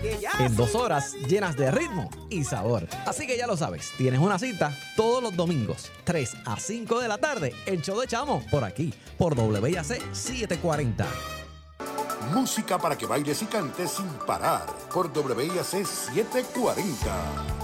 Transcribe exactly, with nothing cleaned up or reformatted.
en dos horas llenas de ritmo y sabor. Así que ya lo sabes, tienes una cita todos los domingos, tres a cinco de la tarde, el show de Chamo, por aquí, por W I A C setecientos cuarenta. Música para que bailes y cantes sin parar, por W I A C setecientos cuarenta.